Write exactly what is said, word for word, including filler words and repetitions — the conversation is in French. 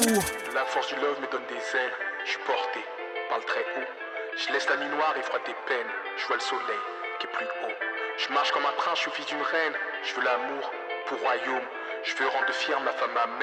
La force du love me donne des ailes. Je suis porté par le très haut. Je laisse la nuit noire et froide des peines. Je vois le soleil qui est plus haut. Je marche comme un prince, je suis fils d'une reine. Je veux l'amour pour royaume. Je veux rendre fière ma femme, ma mère.